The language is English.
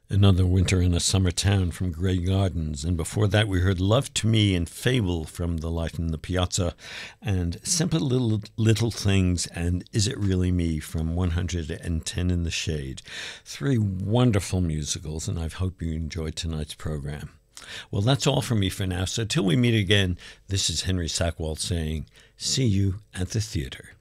Another Winter in a Summer Town from Grey Gardens. And before that, we heard Love to Me and Fable from The Light in the Piazza, and Simple Little Things and Is It Really Me from 110 in the Shade. Three wonderful musicals, and I hope you enjoyed tonight's program. Well, that's all from me for now. So till we meet again, this is Henry Sackwalt saying, see you at the theater.